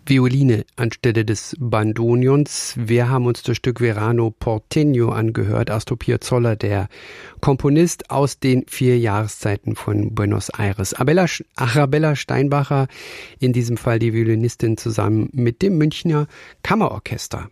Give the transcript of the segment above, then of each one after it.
Violine anstelle des Bandonions. Wir haben uns das Stück Verano Porteño angehört. Astor Piazzolla, der Komponist aus den 4 Jahreszeiten von Buenos Aires. Arabella Steinbacher, in diesem Fall die Violinistin, zusammen mit dem Münchner Kammerorchester.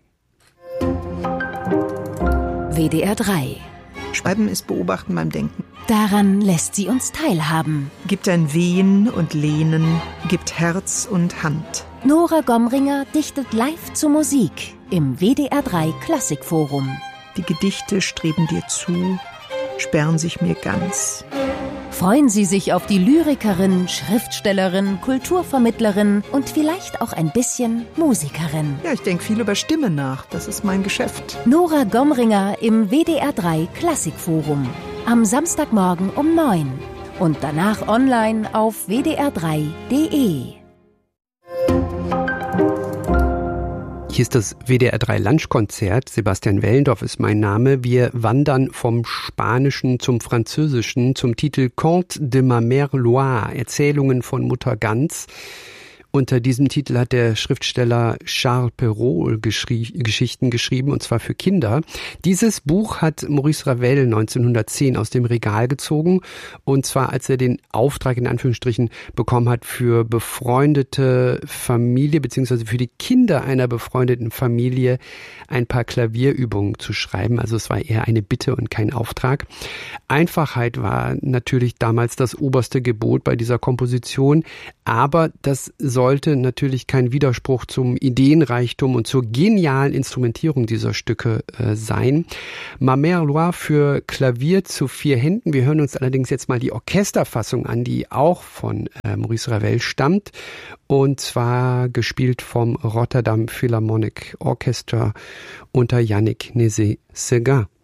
WDR 3. Schreiben ist Beobachten beim Denken. Daran lässt sie uns teilhaben. Gibt ein Wehen und Lehnen, gibt Herz und Hand. Nora Gomringer dichtet live zur Musik im WDR 3 Klassikforum. Die Gedichte streben dir zu, sperren sich mir ganz. Freuen Sie sich auf die Lyrikerin, Schriftstellerin, Kulturvermittlerin und vielleicht auch ein bisschen Musikerin. Ja, ich denke viel über Stimme nach. Das ist mein Geschäft. Nora Gomringer im WDR 3 Klassikforum. Am Samstagmorgen um 9 und danach online auf wdr3.de. Hier ist das WDR 3 Lunchkonzert. Sebastian Wellendorf ist mein Name. Wir wandern vom Spanischen zum Französischen zum Titel Contes de ma Mère Loire, Erzählungen von Mutter Gans. Unter diesem Titel hat der Schriftsteller Charles Perrault Geschichten geschrieben, und zwar für Kinder. Dieses Buch hat Maurice Ravel 1910 aus dem Regal gezogen, und zwar als er den Auftrag in Anführungsstrichen bekommen hat, für befreundete Familie bzw. für die Kinder einer befreundeten Familie ein paar Klavierübungen zu schreiben. Also es war eher eine Bitte und kein Auftrag. Einfachheit war natürlich damals das oberste Gebot bei dieser Komposition, aber das sollte natürlich kein Widerspruch zum Ideenreichtum und zur genialen Instrumentierung dieser Stücke sein. Ma Mère Loire für Klavier zu 4 Händen. Wir hören uns allerdings jetzt mal die Orchesterfassung an, die auch von Maurice Ravel stammt, und zwar gespielt vom Rotterdam Philharmonic Orchestra unter Yannick Nézet-Séguin.